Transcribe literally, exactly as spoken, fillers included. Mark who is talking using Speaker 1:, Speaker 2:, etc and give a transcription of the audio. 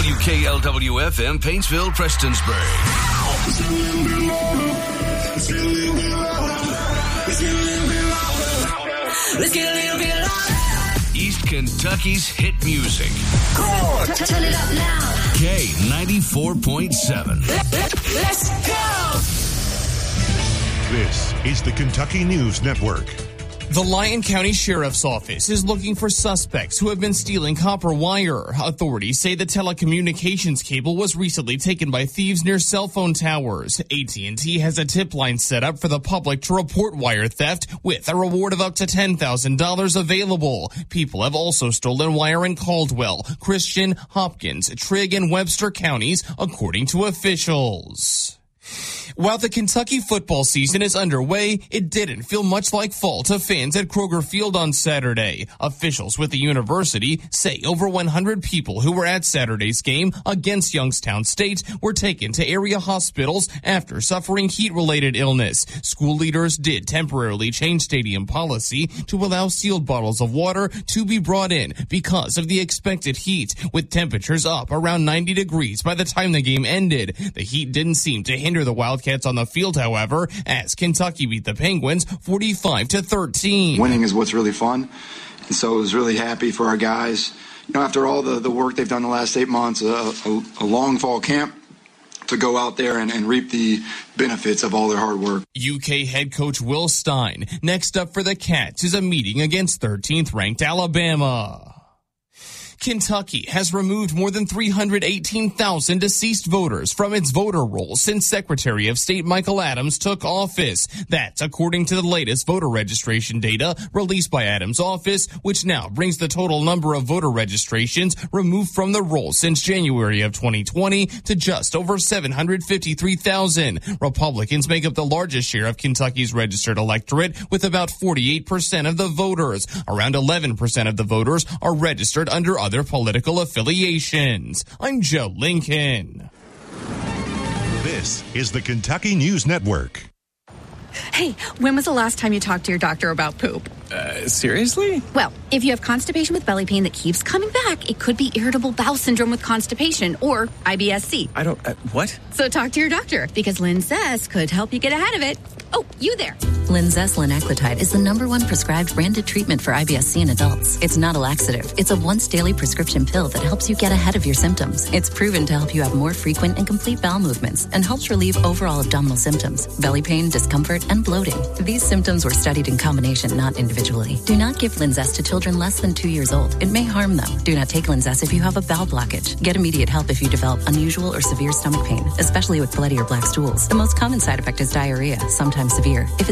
Speaker 1: W K L W F M, Paintsville, Prestonsburg.
Speaker 2: Let's get a little bit louder.
Speaker 1: East Kentucky's hit music.
Speaker 2: Cool. Turn it up now.
Speaker 1: K ninety-four point seven.
Speaker 2: Let's go.
Speaker 3: This is the Kentucky News Network.
Speaker 4: The Lyon County Sheriff's Office is looking for suspects who have been stealing copper wire. Authorities say the telecommunications cable was recently taken by thieves near cell phone towers. A T and T has a tip line set up for the public to report wire theft with a reward of up to ten thousand dollars available. People have also stolen wire in Caldwell, Christian, Hopkins, Trigg, and Webster counties, according to officials. While the Kentucky football season is underway, it didn't feel much like fall to fans at Kroger Field on Saturday. Officials with the university say over one hundred people who were at Saturday's game against Youngstown State were taken to area hospitals after suffering heat-related illness. School leaders did temporarily change stadium policy to allow sealed bottles of water to be brought in because of the expected heat, with temperatures up around ninety degrees by the time the game ended. The heat didn't seem to hinder the Wildcats on the field, however, as Kentucky beat the Penguins forty-five to thirteen.
Speaker 5: Winning is what's really fun, and so I was really happy for our guys. You know, after all the, the work they've done the last eight months, a, a, a long fall camp, to go out there and, and reap the benefits of all their hard work.
Speaker 4: U K head coach Will Stein. Next up for the Cats is a meeting against thirteenth ranked Alabama. Kentucky has removed more than three hundred eighteen thousand deceased voters from its voter rolls since Secretary of State Michael Adams took office. That's according to the latest voter registration data released by Adams' office, which now brings the total number of voter registrations removed from the roll since January of twenty twenty to just over seven hundred fifty-three thousand. Republicans make up the largest share of Kentucky's registered electorate with about forty-eight percent of the voters. Around eleven percent of the voters are registered under other their political affiliations. I'm Joe Lincoln.
Speaker 3: This is the Kentucky News Network.
Speaker 6: Hey, when was the last time you talked to your doctor about poop?
Speaker 7: Uh, seriously?
Speaker 6: Well, if you have constipation with belly pain that keeps coming back, it could be irritable bowel syndrome with constipation or I B S C.
Speaker 7: I don't, uh, what?
Speaker 6: So talk to your doctor because Linzess could help you get ahead of it. Oh, you there.
Speaker 8: Linzess linaclotide is the number one prescribed branded treatment for I B S C in adults. It's not a laxative. It's a once daily prescription pill that helps you get ahead of your symptoms. It's proven to help you have more frequent and complete bowel movements and helps relieve overall abdominal symptoms, belly pain, discomfort, and bloating. These symptoms were studied in combination, not individually. Do not give Linzess to children less than two years old. It may harm them. Do not take Linzess if you have a bowel blockage. Get immediate help if you develop unusual or severe stomach pain, especially with bloody or black stools. The most common side effect is diarrhea, sometimes severe. If